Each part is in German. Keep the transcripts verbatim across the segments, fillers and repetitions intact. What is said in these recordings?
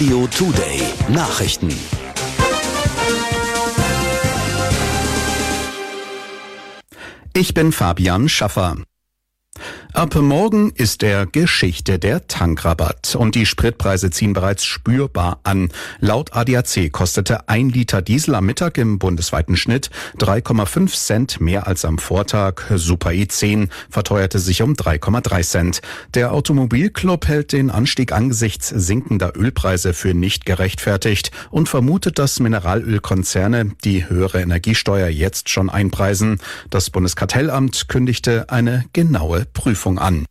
Radio Today Nachrichten. Ich bin Fabian Schaffer. Ab morgen ist der Geschichte der Tankrabatt und die Spritpreise ziehen bereits spürbar an. Laut A D A C kostete ein Liter Diesel am Mittag im bundesweiten Schnitt drei Komma fünf Cent mehr als am Vortag. Super E zehn verteuerte sich um drei Komma drei Cent. Der Automobilclub hält den Anstieg angesichts sinkender Ölpreise für nicht gerechtfertigt und vermutet, dass Mineralölkonzerne die höhere Energiesteuer jetzt schon einpreisen. Das Bundeskartellamt kündigte eine genaue Prüfung an.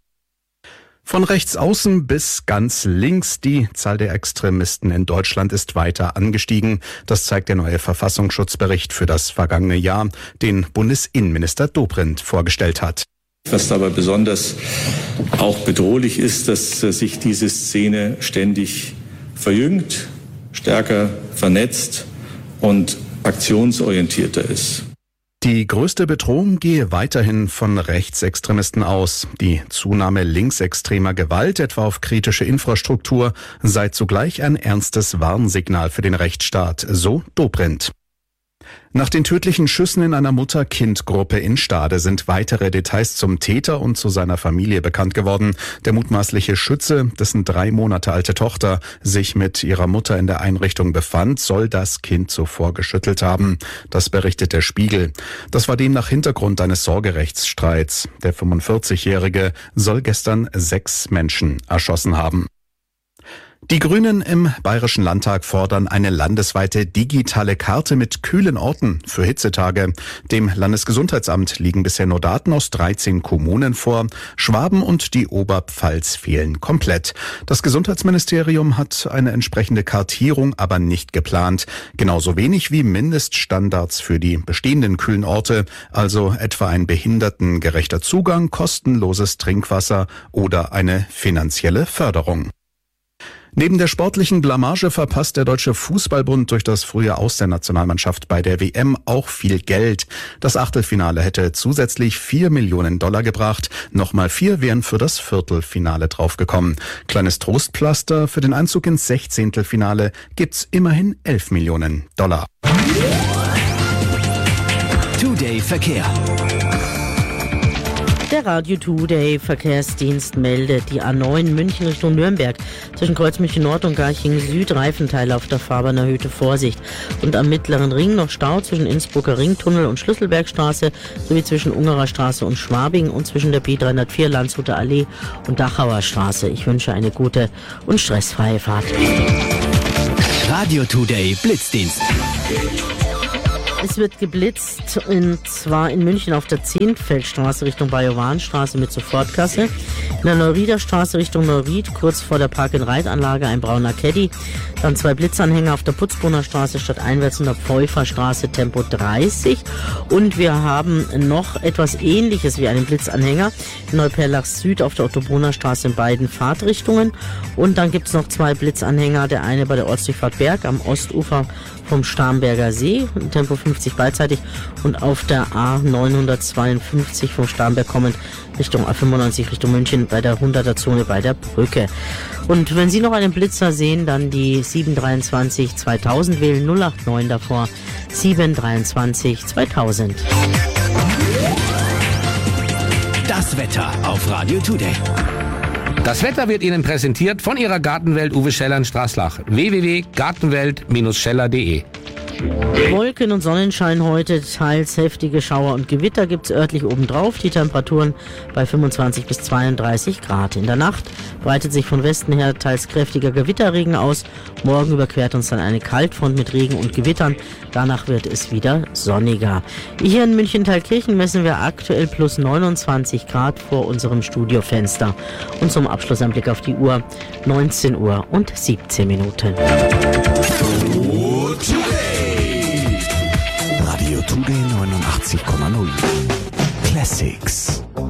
Von rechts außen bis ganz links, die Zahl der Extremisten in Deutschland ist weiter angestiegen. Das zeigt der neue Verfassungsschutzbericht für das vergangene Jahr, den Bundesinnenminister Dobrindt vorgestellt hat. Was dabei besonders auch bedrohlich ist, dass sich diese Szene ständig verjüngt, stärker vernetzt und aktionsorientierter ist. Die größte Bedrohung gehe weiterhin von Rechtsextremisten aus. Die Zunahme linksextremer Gewalt, etwa auf kritische Infrastruktur, sei zugleich ein ernstes Warnsignal für den Rechtsstaat, so Dobrindt. Nach den tödlichen Schüssen in einer Mutter-Kind-Gruppe in Stade sind weitere Details zum Täter und zu seiner Familie bekannt geworden. Der mutmaßliche Schütze, dessen drei Monate alte Tochter sich mit ihrer Mutter in der Einrichtung befand, soll das Kind zuvor geschüttelt haben. Das berichtet der Spiegel. Das war demnach Hintergrund eines Sorgerechtsstreits. Der fünfundvierzigjährige soll gestern sechs Menschen erschossen haben. Die Grünen im Bayerischen Landtag fordern eine landesweite digitale Karte mit kühlen Orten für Hitzetage. Dem Landesgesundheitsamt liegen bisher nur Daten aus dreizehn Kommunen vor. Schwaben und die Oberpfalz fehlen komplett. Das Gesundheitsministerium hat eine entsprechende Kartierung aber nicht geplant. Genauso wenig wie Mindeststandards für die bestehenden kühlen Orte, also etwa ein behindertengerechter Zugang, kostenloses Trinkwasser oder eine finanzielle Förderung. Neben der sportlichen Blamage verpasst der Deutsche Fußballbund durch das frühe Aus der Nationalmannschaft bei der W M auch viel Geld. Das Achtelfinale hätte zusätzlich vier Millionen Dollar gebracht. Nochmal vier wären für das Viertelfinale draufgekommen. Kleines Trostpflaster für den Einzug ins Sechzehntelfinale gibt's immerhin elf Millionen Dollar. Today Verkehr. Der Radio Today Verkehrsdienst meldet die A neun München Richtung Nürnberg. Zwischen Kreuz München Nord und Garching Süd Reifenteile auf der Fahrbahn, erhöhte Vorsicht. Und am Mittleren Ring noch Stau zwischen Innsbrucker Ringtunnel und Schlüsselbergstraße sowie zwischen Ungerer Straße und Schwabing und zwischen der B dreihundertvier Landshuter Allee und Dachauer Straße. Ich wünsche eine gute und stressfreie Fahrt. Radio Today Blitzdienst. Es wird geblitzt, und zwar in München auf der Zehntfeldstraße Richtung Bajowanstraße mit Sofortkasse. In der Neurieder-Straße Richtung Neuried, kurz vor der Park-and-Ride-Anlage, ein brauner Caddy. Dann zwei Blitzanhänger auf der Putzbrunner Straße stadteinwärts in der Pfeuferstraße, Tempo dreißig. Und wir haben noch etwas Ähnliches wie einen Blitzanhänger in Neuperlach Süd auf der Ottobrunner Straße in beiden Fahrtrichtungen. Und dann gibt es noch zwei Blitzanhänger, der eine bei der Ortsdurchfahrt Berg am Ostufer vom Starnberger See, Tempo fünfzig beidseitig, und auf der A neunhundertzweiundfünfzig vom Starnberg kommend Richtung A fünfundneunzig Richtung München bei der hunderter Zone bei der Brücke. Und wenn Sie noch einen Blitzer sehen, dann die sieben dreiundzwanzig zweitausend wählen, null acht neun davor, sieben dreiundzwanzig zweitausend. Das Wetter auf Radio Today. Das Wetter wird Ihnen präsentiert von Ihrer Gartenwelt Uwe Scheller in Straßlach. w w w punkt gartenwelt Bindestrich scheller punkt de. Wolken und Sonnenschein heute, teils heftige Schauer und Gewitter gibt's örtlich obendrauf. Die Temperaturen bei fünfundzwanzig bis zweiunddreißig Grad. In der Nacht breitet sich von Westen her teils kräftiger Gewitterregen aus. Morgen überquert uns dann eine Kaltfront mit Regen und Gewittern. Danach wird es wieder sonniger. Hier in München-Thalkirchen messen wir aktuell plus neunundzwanzig Grad vor unserem Studiofenster. Und zum Abschluss ein Blick auf die Uhr, neunzehn Uhr und siebzehn Minuten. Radio Today neunundachtzig Komma null Classics.